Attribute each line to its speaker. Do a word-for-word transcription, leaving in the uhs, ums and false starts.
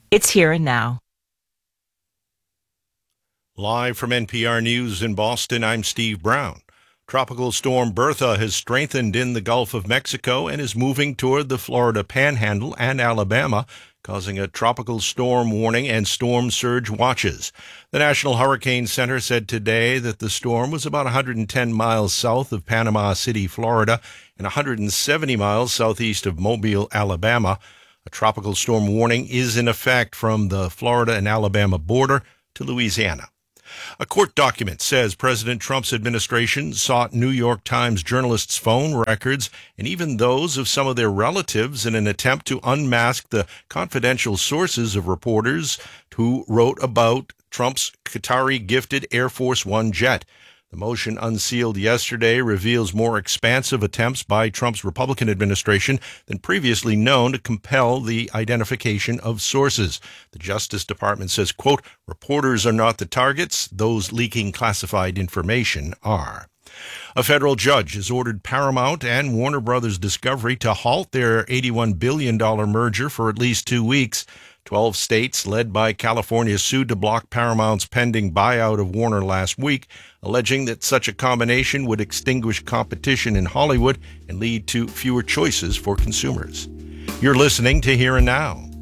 Speaker 1: It's here and now.
Speaker 2: Live from N P R News in Boston, I'm Steve Brown. Tropical storm Bertha has strengthened in the Gulf of Mexico and is moving toward the Florida Panhandle and Alabama, causing a tropical storm warning and storm surge watches. The National Hurricane Center said today that the storm was about one hundred ten miles south of Panama City, Florida, and one hundred seventy miles southeast of Mobile, Alabama. A tropical storm warning is in effect from the Florida and Alabama border to Louisiana. A court document says President Trump's administration sought New York Times journalists' phone records and even those of some of their relatives in an attempt to unmask the confidential sources of reporters who wrote about Trump's Qatari-gifted Air Force One jet. The motion unsealed yesterday reveals more expansive attempts by Trump's Republican administration than previously known to compel the identification of sources. The Justice Department says, quote, reporters are not the targets, those leaking classified information are. A federal judge has ordered Paramount and Warner Brothers Discovery to halt their eighty-one billion dollars merger for at least two weeks. Twelve states, led by California, sued to block Paramount's pending buyout of Warner last week, alleging that such a combination would extinguish competition in Hollywood and lead to fewer choices for consumers. You're listening to Here and Now.